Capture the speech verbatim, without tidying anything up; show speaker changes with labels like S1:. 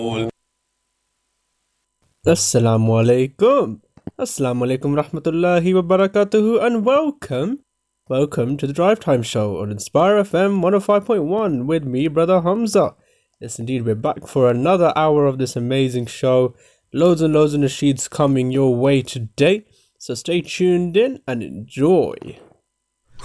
S1: Assalamu alaikum. Assalamu alaikum rahmatullahi wa barakatuhu and welcome. Welcome to the Drive Time Show on Inspire F M one oh five point one with me, Brother Hamza. Yes, indeed, we're back for another hour of this amazing show. Loads and loads of nasheeds coming your way today. So stay tuned in and enjoy.